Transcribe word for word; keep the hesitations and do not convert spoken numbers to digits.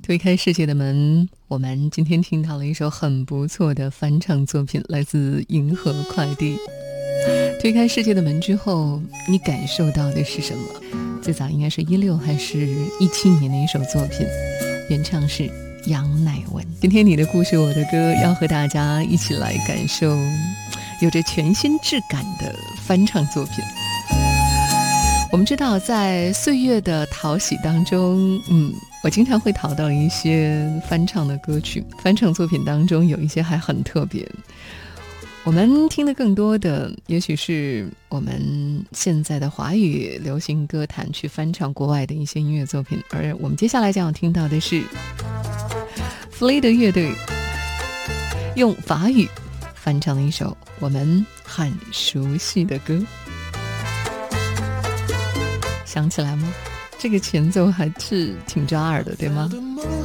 推开世界的门，我们今天听到了一首很不错的翻唱作品，来自银河快递。推开世界的门之后，你感受到的是什么？最早应该是一六还是一七年的一首作品，原唱是杨乃文。今天你的故事我的歌，要和大家一起来感受有着全新质感的翻唱作品。我们知道在岁月的淘洗当中，嗯，我经常会淘到一些翻唱的歌曲，翻唱作品当中有一些还很特别。我们听的更多的也许是我们现在的华语流行歌坛去翻唱国外的一些音乐作品，而我们接下来将要听到的是弗雷德乐队用法语翻唱了一首我们很熟悉的歌。想起来吗？这个前奏还是挺抓耳的，对吗？